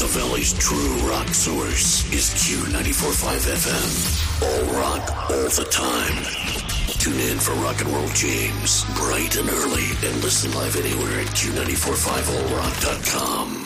Valley's true rock source is Q94.5 FM. All rock, all the time. Tune in for Rock and Roll James, bright and early, and listen live anywhere at Q945allrock.com.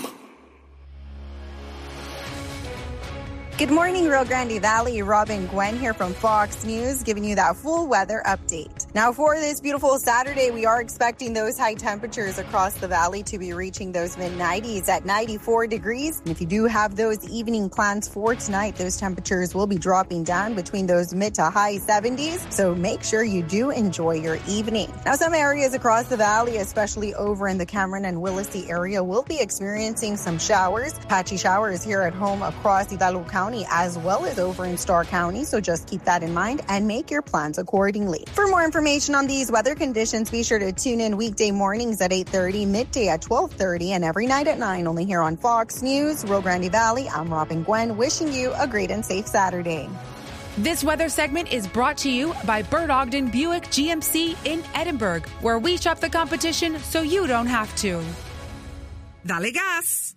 Good morning, Rio Grande Valley. Robin Gwen here from Fox News, giving you that full weather update. Now, for this beautiful Saturday, we are expecting those high temperatures across the valley to be reaching those mid-90s at 94 degrees. And if you do have those evening plans for tonight, those temperatures will be dropping down between those mid to high 70s. So make sure you do enjoy your evening. Now, some areas across the valley, especially over in the Cameron and Willacy area, will be experiencing some showers. Patchy showers here at home across Hidalgo County, as well as over in Starr County. So just keep that in mind and make your plans accordingly. For more information on these weather conditions, be sure to tune in weekday mornings at 8:30, midday at 12:30, and every night at 9, only here on Fox News, Rio Grande Valley. I'm Robin Gwen, wishing you a great and safe Saturday. This weather segment is brought to you by Bert Ogden Buick GMC in Edinburgh, where we shop the competition so you don't have to. Dale gas!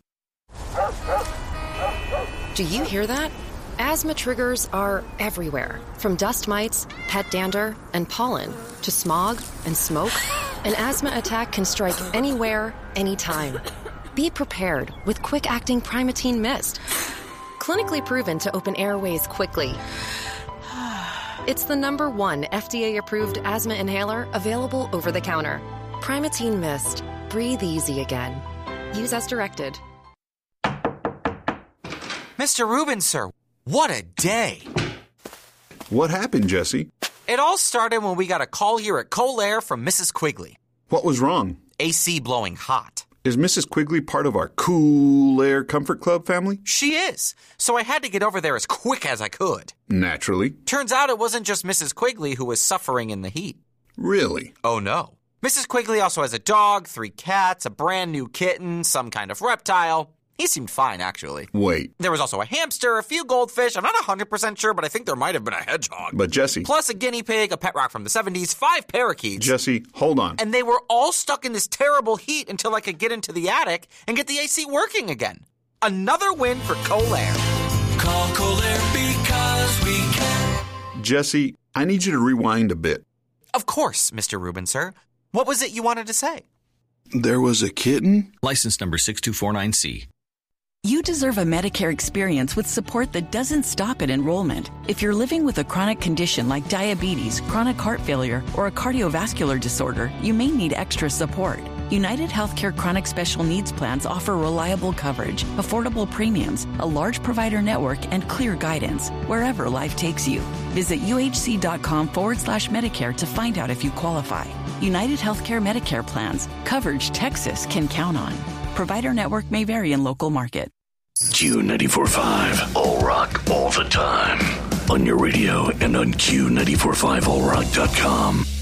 Do you hear that? Asthma triggers are everywhere, from dust mites, pet dander, and pollen, to smog and smoke. An asthma attack can strike anywhere, anytime. Be prepared with quick-acting Primatene Mist. Clinically proven to open airways quickly. It's the #1 FDA-approved asthma inhaler available over the counter. Primatene Mist. Breathe easy again. Use as directed. Mr. Rubin, sir, what a day. What happened, Jesse? It all started when we got a call here at Colair from Mrs. Quigley. What was wrong? AC blowing hot. Is Mrs. Quigley part of our Cool Air Comfort Club family? She is. So I had to get over there as quick as I could. Naturally. Turns out it wasn't just Mrs. Quigley who was suffering in the heat. Really? Oh, no. Mrs. Quigley also has a dog, 3 cats, a brand new kitten, some kind of reptile. He seemed fine, actually. Wait. There was also a hamster, a few goldfish. I'm not 100% sure, but I think there might have been a hedgehog. But Jesse... Plus a guinea pig, a pet rock from the 70s, 5 parakeets. Jesse, hold on. And they were all stuck in this terrible heat until I could get into the attic and get the AC working again. Another win for Colair. Call Colair because we care. Jesse, I need you to rewind a bit. Of course, Mr. Rubin, sir. What was it you wanted to say? There was a kitten? License number 6249C. You deserve a Medicare experience with support that doesn't stop at enrollment. If you're living with a chronic condition like diabetes, chronic heart failure, or a cardiovascular disorder, you may need extra support. United Healthcare Chronic Special Needs Plans offer reliable coverage, affordable premiums, a large provider network, and clear guidance wherever life takes you. Visit uhc.com/Medicare to find out if you qualify. United Healthcare Medicare Plans. Coverage Texas can count on. Provider network may vary in local market. Q94.5, all rock, all the time. On your radio and on Q945allrock.com.